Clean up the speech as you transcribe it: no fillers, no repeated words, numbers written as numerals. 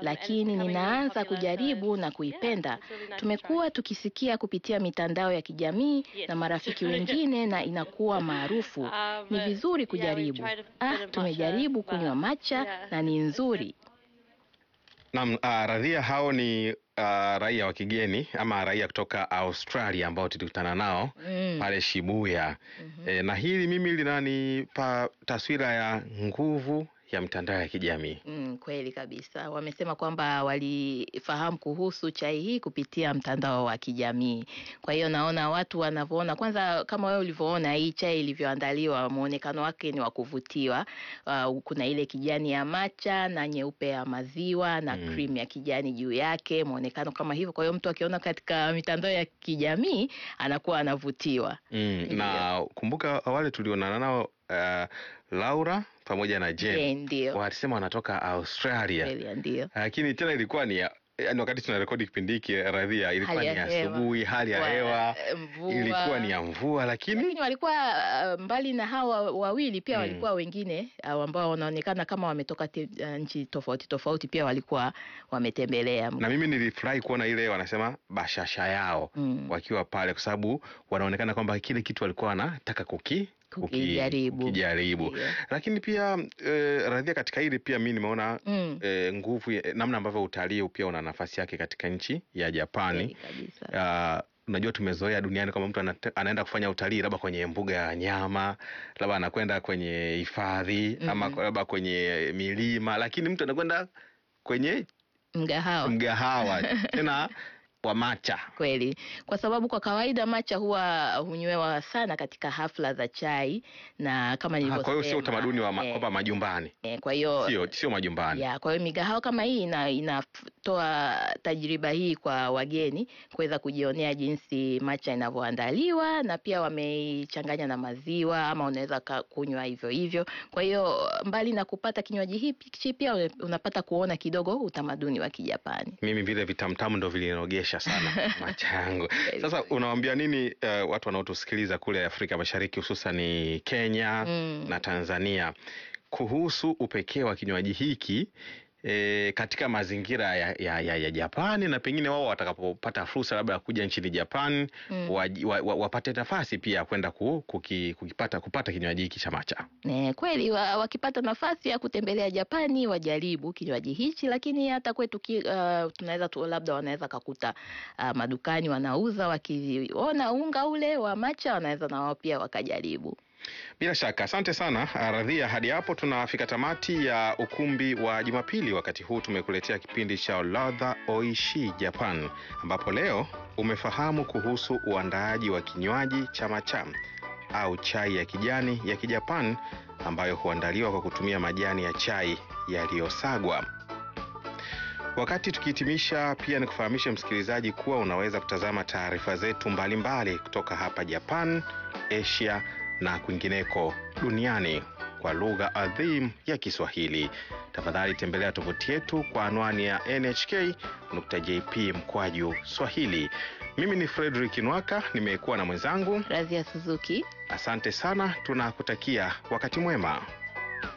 lakini ninaanza kujaribu na kuipenda. Tumekuwa tukisikia kupitia mitandao ya kijamii na marafiki wengine na inakuwa maarufu. Ni vizuri kujaribu. Tumejaribu kunywa matcha na ni nzuri. Naam, Radhia, hao ni raia wa kigeni ama raia kutoka Australia ambao tulikutana nao pale Shibuya. Na hili mimi linanipa taswira ya nguvu ya mitandao ya kijamii. Kweli kabisa. Wamesema kwamba walifahamu kuhusu chai hii kupitia mtandao wa kijamii. Kwa hiyo naona watu wanavyoona, kwanza kama wewe ulivyoona hii chai ilivyoandaliwa, muonekano wake ni wa kuvutiwa. Kuna ile kijani ya matcha na nyeupe ya maziwa na cream ya kijani juu yake, muonekano kama hivyo. Kwa hiyo mtu akiona katika mitandao ya kijamii anakuwa anavutiwa. Na kumbuka wale tulionana nao, Laura pamoja na Jen, walisema wanatoka Australia. Lakini tena ilikuwa ni wakati tunarekodi kipindi hiki, Radhia, ilikuwa ni asubuhi, hali ya hewa ilikuwa ni ya mvua, lakini walikuwa mbali na hawa wawili pia walikuwa wengine ambao wanaonekana kama wametoka nchi tofauti tofauti, pia walikuwa wametembelea. Na mimi nilifurahi kuona ile wanasema bashasha yao wakiwa pale, kwa sababu wanaonekana kwamba kile kitu walikuwa wanataka kukijaribu. Lakini pia Radhia, katika hili pia mimi nimeona nguvu, namna ambavyo utalii pia una nafasi yake katika nchi ya Japani. Unajua tumezoea duniani kama mtu anaenda kufanya utalii labda kwenye mbuga ya wanyama, labda anakwenda kwenye hifadhi ama labda kwenye milima, lakini mtu anakwenda kwenye mgahawa tena wa matcha. Kweli. Kwa sababu kwa kawaida matcha huwa hunywewa sana katika hafla za chai, na kama nilivyosema, kwa hiyo sio utamaduni wa kwamba majumbani. Kwa hiyo sio majumbani. Kwa hiyo migahawa kama hii inatoa tajriba hii kwa wageni kuweza kujionea jinsi matcha inavyoandaliwa, na pia wameichanganya na maziwa ama unaweza kunywa hivyo hivyo. Kwa hiyo mbali na kupata kinywaji hiki pia unapata kuona kidogo utamaduni wa Kijapani. Mimi vile vitamtamu ndo vilinogesha sana macho yangu. Sasa unawaambia nini watu wanaotusikiliza kule Afrika Mashariki, hususan ni Kenya na Tanzania, kuhusu upekee wa kinywaji hiki katika mazingira ya Japani, na pengine wao watakapopata fursa labda kuja nchini Japan wapate nafasi pia kwenda kupata kinywaji hiki cha matcha? Kweli wakipata nafasi ya kutembelea Japani wajaribu kinywaji hichi, lakini hata kwetu tunaweza labda wanaweza kukuta madukani wanauza, wakiona unga ule wa matcha wanaweza na wao pia wakajaribu. Bila shaka, asante sana Radhia. Hadi hapo tunafika tamati ya ukumbi wa Jumapili. Wakati huu tumekuletea kipindi cha Ladha Oishi Japan, ambapo leo umefahamu kuhusu uandaaji wa kinywaji cha matcha au chai ya kijani ya Kijapan, ambayo huandaliwa kwa kutumia majani ya chai yaliyosagwa. Wakati tukihitimisha, pia nikufahamishe msikilizaji kuwa unaweza kutazama taarifa zetu mbalimbali kutoka hapa Japan, Asia na kwingineko duniani kwa lugha adhim ya Kiswahili. Tafadhali tembelea tovuti yetu kwa anwani ya nhk.jp/Swahili. Mimi ni Frederick Nwaka, nimekuwa na mwenzangu Radhia Suzuki. Asante sana, tunakutakia wakati mwema.